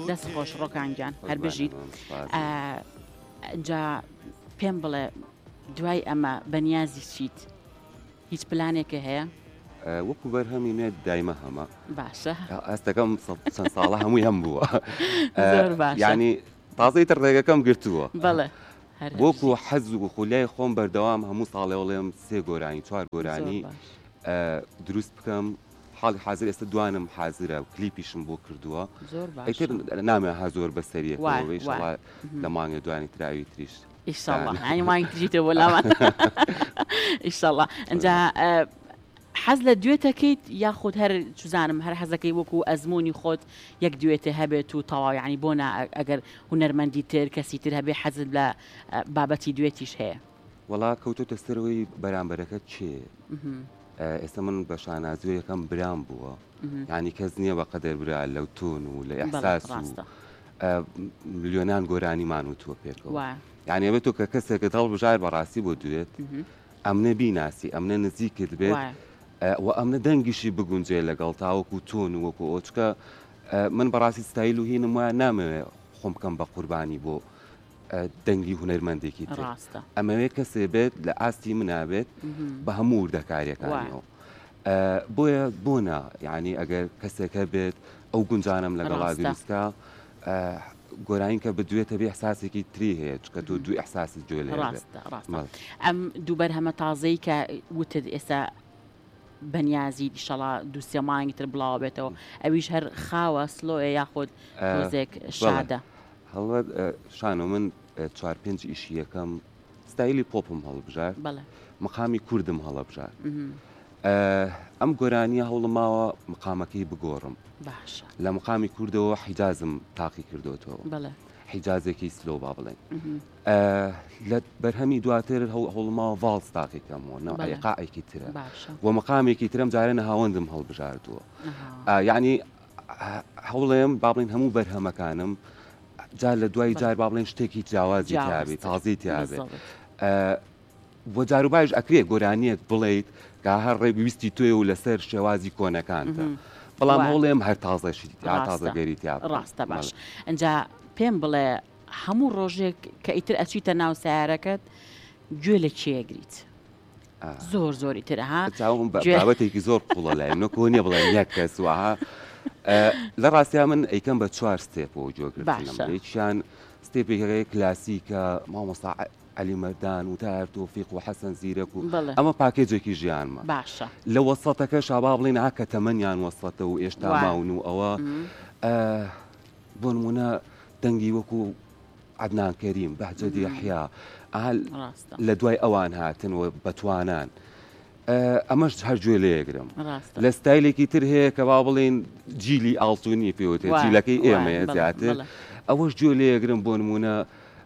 دەست خۆش ڕۆکانگیان هەر بژیت جا پێم بڵێ دوای ئەمە بەنیازی چیت هیچ پلانێکە هەیە؟ وەکو بەرهەمی مێ دایمە هەمە باشە ئەستەکەم چەند ساڵە هەمووی هەم بووە زۆر باشە یعنی تازەی تر ڕێگەکەم گرتووە بەڵێ وەکو حەز و خولای خۆم بەردەوام هەموو ساڵێ وڵێم 3 گۆرانی 4 گۆرانی دروست بکەم حاڵی حاضر ئێستا دوانم حاضرە و کلیپیشم بۆ کردووە زۆر ئەیتر نامێ ها زۆر بەسەریەکەوەی لە مانگە دوانی تراوی تریش ئیشەڵڵا ینی مانگ تریتەوە بۆلامان ئیشەڵڵا ئەنجا حەز لە دوێتەکەیت یاخود هەر چزانم هەر حەزەکەی وەکو ئەزمموی خۆت یەک دوێتە هەبێت و تەواو ینی بۆ ئەگەر هونەرمەندی تر کەسی تر هەبێ حەزت لە بابەتی دوێتیش هەیە وەڵا کەوتۆتە سەرەوەی بەرامبەرەکەت چێ ئێستا من بە شانازوی یەکەم برام بووە ینی کەس نییە بە قەدەر برا لەو تۆن و لە ئەحساس و ملیۆنان گۆرانیمان وتووە پێکەوە یعنی ئەبێت تۆ کە کەسێکە هەڵ بژار بەڕاستی بۆ دوێت ئەمنە بیناسی ئەمنە نزیکت بێت و ئەمنە دەنگیشی بگونجێ لەگەڵ تاوەکو تۆن و وەکو ئۆچکە من بەڕاستی ستایل و هینم وایە نامەوێت خۆم بکەم بە قوربانی بۆ دەنگی هونەرمەندێکی تر ئەمەوێت کەسێ بێت لە ئاستی منابێت بە هەموو وردەکاریەکانەوە بۆیە بۆنا یعنی ئەگەر کەسێکە بێت ئەو گونجانم لەگەڵا دروستکە گۆرانی کە بدوێتە بێ ئەحساسێکی تری هەیە چکە تۆ دوو ئەحساسی جوێ لێ ئەم دوو بەرهەمە تازەی کە وتت ئێستا بەنیازی دیشەڵا دووسێ مانگی تر بڵاو بێتەوە ئەویش هەر خاوە سلۆیە یاخود تۆزێک شادە هەڵوە شانۆ من 4-5 ئیشی یەکەم ستایلی پۆپم هەڵبژار مقامی کوردم هەڵەبژار ئەم گۆرانیە هەوڵماوە مقامەکەی بگۆڕم لە مقامی کوردەوە حیجازم تاقی کردوتەوە حیجازێکی سلۆ با بڵێن لە بەرهەمی دواتر هەوڵماوە ڤاڵس تاقیکەمەوە ئەیقاعێکی ترە و مقامێکی ترم جارە نەهاوەندم هەڵبژاردووە یعنی هەوڵێم با بڵێن هەموو بەرهەمەکانم جار لە دوای جار با بڵێن شتێکی جیاوازی تیابێت تازەی تیابێت بۆ جاروبایش ئەکرێت گۆرانیەک بڵێیت کە هەر ڕێویستی توێ و لەسەر شێوازی کۆنەکانتە بەڵام هەوڵێم هەر تازەشی تازەگەری تیا ڕاستە باش ئەنجا پێم بڵێ هەموو ڕۆژێک کە ئیتر ئەچیتە ناو سیارەکەت گوێ لە چێگریت زۆر زۆری ترها بابەتێکی زۆر قوڵە لای نۆکۆ نییە بڵێن یەک کەس وها لە ڕاستیا من ئەیکەم بە 4 ستێپەوە جۆگرتیان ستێپێکەکەی کلاسیکە مامۆستا علی مەردان و تار تۆفیق و حەسەن زیرەک و ئەمە پاکێجێکی ژیانمە باشە لە وەسەتەکە شابا بڵێن ئاکە تەمەنیان وەسەتە و ئێشتا ماون و ئەوە بۆ نمونە دەنگی وەکو عەدنان کەریم بەهجەت یەحیا لە دوای ئەوان هاتنەوە بەتوانان ئەمەش هەر گوێ لێگرم لە ستایلێکی تر هەیە کە با بڵێن جیلی ئاڵتونی پێوتێت جیلەکەی ئێمەیە زیاتر ئەوەش گوێ لێگرم بۆ نمونە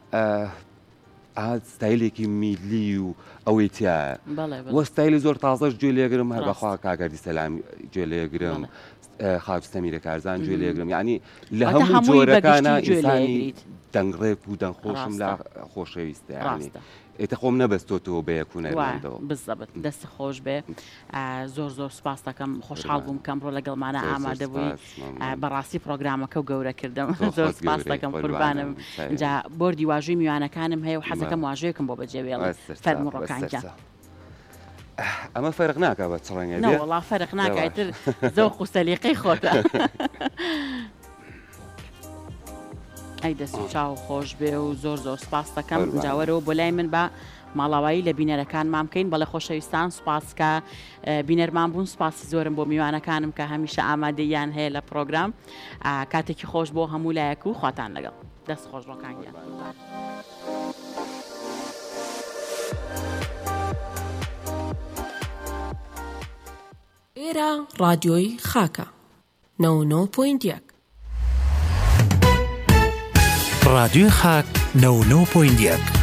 ستایلێکی میلی و ئەوەی تایە وە ستایلی زۆر تازەش گوێ لێگرم هەر بەخوا کاگەردی سەلامی گوێ لێگرم خاوی سەمیرە کارزان گوێ لێگرم یعنی لە هەموو جۆرەکانە ئینسانی دەنگڕێک و دەنگخۆشم لا خۆشەویستە یعنی ئێتە خۆم نەبەستۆتەوە بە یەکوونەوە بزەبت دەست خۆش بێ زۆر زۆر سپاس دەکەم خۆشحاڵ بووم کەم ڕۆ لەگەڵمانە ئامادە بووی بەڕاستی پرۆگرامەکە و گەورە کردم زۆر سپاس دەکەم قوربانم جا بۆردی واژووی میوانەکانم هەیە و حەزەکەم واژوەیەکم بۆ بەجێبێڵێ فەرموو ڕۆکانگیان ئەمە فەرق ناکە بە چڕەنگە وەڵا فەرق ناکایتر زەوق و سەلیقەی خۆتە ئەی دەست و چاو خۆش بێ و زۆر زۆر سپاس دەکەم جاوەرەوە بۆ لای من بە ماڵاوایی لە بینەرەکانمان بکەین بەڵێ خۆشەویستان سوپاسکە بینەرمان بوون سوپاسی زۆرم بۆ میوانەکانم کە هەمیشە ئامادەیان هەیە لە پرۆگرام کاتێکی خۆش بۆ هەموو لایەک و خواتان لەگەڵ دەست خۆش ڕۆکانگیان ئێرە ڕادیۆی خاکە 99.1 ڕادیۆی خاک 99.1